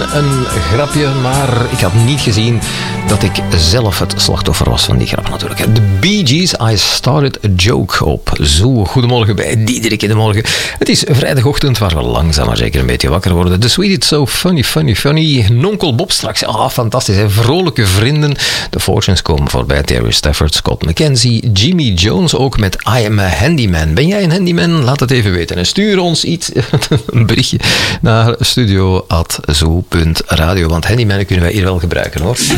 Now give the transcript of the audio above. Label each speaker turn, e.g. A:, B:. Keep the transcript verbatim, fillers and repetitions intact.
A: een grapje, maar ik had niet gezien dat ik zelf het slachtoffer was van die grap natuurlijk. De Bee Gees, I Started a Joke op Zoo. Goedemorgen bij Diederik in de morgen. Het is vrijdagochtend waar we langzaam maar zeker een beetje wakker worden. The Sweet It's So Funny, Funny, Funny. Nonkel Bob straks. Ah, fantastisch. Hè? Vrolijke vrienden. De Fortunes komen voorbij. Terry Stafford, Scott McKenzie, Jimmy Jones ook met I Am a Handyman. Ben jij een handyman? Laat het even weten. En stuur ons iets, een berichtje naar studio at zoo punt radio. Want handymannen kunnen wij hier wel gebruiken hoor.